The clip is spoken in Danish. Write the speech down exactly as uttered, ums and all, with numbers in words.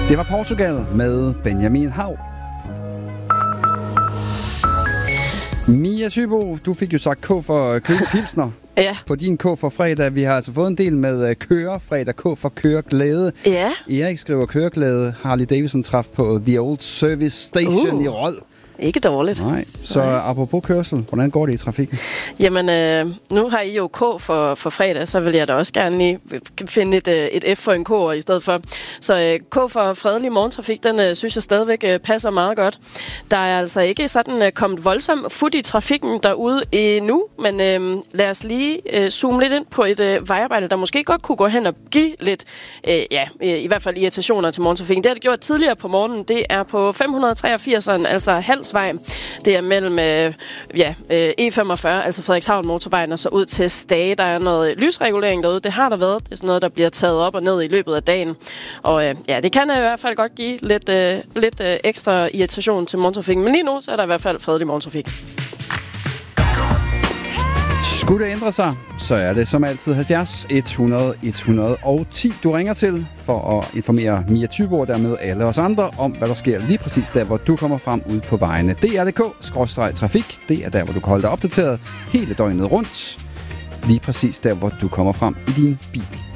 Det var Portugal med Benjamin Hav. Mia Thybo, du fik jo sagt K for Køge Pilsner. Ja. På din K for fredag. Vi har altså fået en del med Køre fredag. K for Køreglæde. Ja. Erik skriver Køreglæde. Harley Davidson traf på The Old Service Station uh. i Rold. Ikke dårligt. Nej. Så Nej. Apropos kørsel, hvordan går det i trafikken? Jamen, øh, nu har I jo K for, for fredag, så vil jeg da også gerne lige finde et, et F for en K i stedet for. Så øh, K for fredelig morgentrafik, den øh, synes jeg stadigvæk øh, passer meget godt. Der er altså ikke sådan øh, kommet voldsomt fut i trafikken derude endnu, men øh, lad os lige øh, zoome lidt ind på et øh, vejarbejde, der måske godt kunne gå hen og give lidt, øh, ja, øh, i hvert fald irritationer til morgentrafikken. Det har det gjort tidligere på morgenen. Det er på fem hundrede treogfirseren, altså Hals Vej. Det er mellem øh, ja, øh, E femogfyrre, altså Frederikshavn motorvejen, og så ud til Stage. Der er noget lysregulering derude. Det har der været. Det er sådan noget, der bliver taget op og ned i løbet af dagen. Og øh, ja, det kan i hvert fald godt give lidt, øh, lidt øh, ekstra irritation til morgentrafikken. Men lige nu, så er der i hvert fald fredelig morgentrafik. Skulle det ændre sig, så er det som altid halvfjerds et hundrede et hundrede og ti, du ringer til for at informere Mia Thybo og dermed alle os andre om, hvad der sker lige præcis der, hvor du kommer frem ud på vejene. D R punktum D K skråstreg trafik, det er der, hvor du kan holde dig opdateret hele døgnet rundt. Lige præcis der, hvor du kommer frem i din bil.